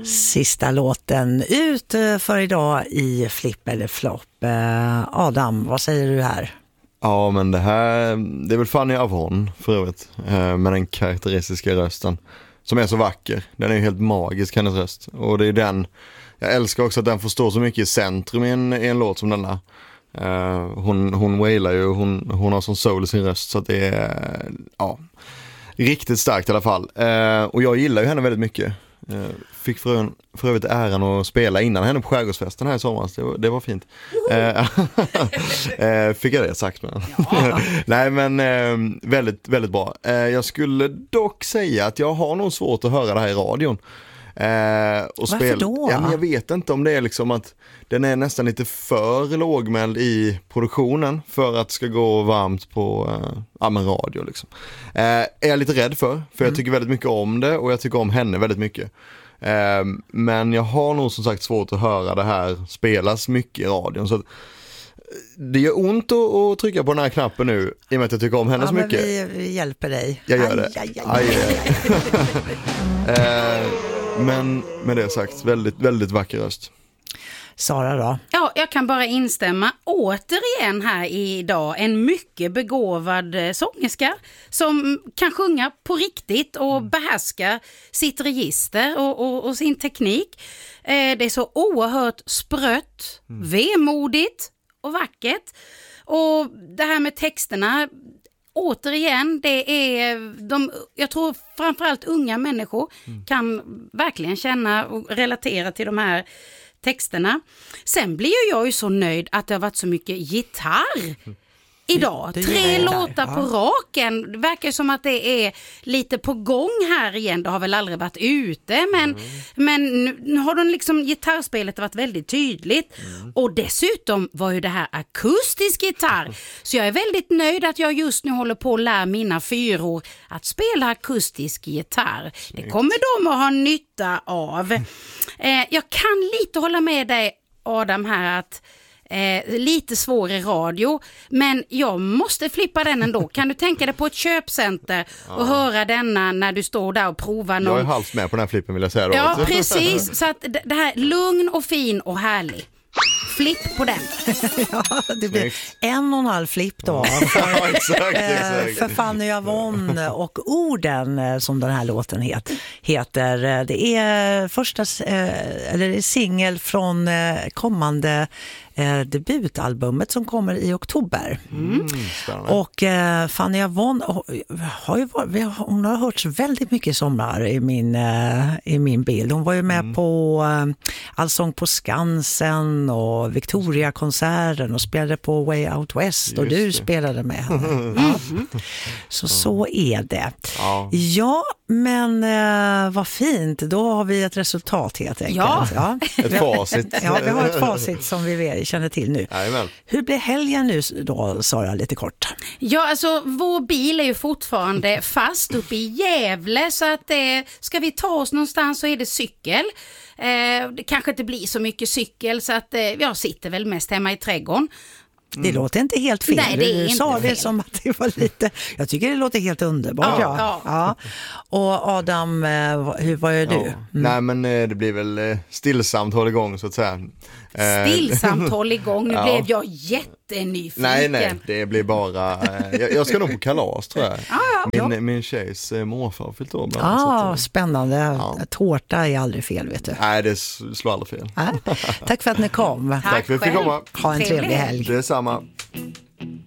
Sista låten ut för idag i Flipp eller Flopp. Adam, vad säger du här? Ja, men det är väl Fanny Avon för övrigt, med den karaktäristiska rösten som är så vacker. Den är ju helt magisk, hennes röst. Och det är den, jag älskar också att den får stå så mycket i centrum i en låt som denna. Hon wailar ju, hon har sån soul i sin röst, så att det är riktigt starkt i alla fall. Och jag gillar ju henne väldigt mycket. Fick för övrigt äran att spela innan henne på Skärgårdsfesten här i somras. Det var fint. Fick jag det sagt med. Ja. Nej, men väldigt, väldigt bra. Jag skulle dock säga att jag har nog svårt att höra det här i radion. Varför då? Ja, men jag vet inte om det är liksom att den är nästan lite för lågmäld i produktionen för att det ska gå varmt på radio liksom. Är jag lite rädd för jag tycker väldigt mycket om det och jag tycker om henne väldigt mycket. Men jag har nog som sagt svårt att höra det här spelas mycket i radion, så att det gör ont att trycka på den här knappen nu i och med att jag tycker om henne så mycket. Vi hjälper dig. Jag gör det. Men med det sagt, väldigt, väldigt vacker röst. Sara då? Ja, jag kan bara instämma. Återigen här idag en mycket begåvad sångerska som kan sjunga på riktigt och behärska sitt register och sin teknik. Det är så oerhört sprött, vemodigt och vackert. Och det här med texterna, återigen, det är jag tror framförallt unga människor kan verkligen känna och relatera till de här texterna. Sen blir jag ju så nöjd att det har varit så mycket gitarr idag. 3 låtar på raken. Det verkar som att det är lite på gång här igen. Det har väl aldrig varit ute, men nu har de liksom, gitarrspelet varit väldigt tydligt. Och dessutom var ju det här akustisk gitarr. Så jag är väldigt nöjd att jag just nu håller på att lära mina 4-år att spela akustisk gitarr. Det kommer de att ha nytta av. Jag kan lite hålla med dig, Adam, här att lite svår i radio, men jag måste flippa den ändå. Kan du tänka dig på ett köpcenter och höra denna när du står där och provar någon? Jag är halvt med på den här flippen, vill jag säga då. Ja, precis. Så att det här lugn och fin och härlig. Flipp på den. Ja, det blir 1,5 flipp då. Ja, exakt. För Fanny Avon och orden som den här låten heter. Det är första singel från kommande debutalbumet som kommer i oktober. Och Fanny Avon hon har hörts väldigt mycket i sommar i min bild. Hon var ju med på Allsång på Skansen och Victoria-konserten och spelade på Way Out West och du spelade med henne. Så är det. Ja, men vad fint. Då har vi ett resultat helt enkelt. Ja. Ett facit. Ja, vi har ett facit som vi känner till nu. Jajamän. Hur blir helgen nu då, Sara, lite kort? Ja, alltså vår bil är ju fortfarande fast uppe i Gävle, så att ska vi ta oss någonstans så är det cykel. Det kanske inte blir så mycket cykel, så att jag sitter väl mest hemma i trädgården. Det låter inte helt fel. Nej, det är du sa inte det fel. som att det var lite... Jag tycker det låter helt underbart. Ja. Och Adam, vad gör du? Nej, men det blir väl stillsamt håll igång, så att säga. Stillsamt håll igång. Nu blev jag jättenyfiken. Nej, det blir bara... jag ska nog på kalas, tror jag. Min tjejs morfar fyllt år bland annat. Spännande. Ja. Tårta är aldrig fel, vet du. Nej, det slår aldrig fel. Tack för att ni kom. Tack för att vi fick komma. Ha en trevlig helg. Det är samma.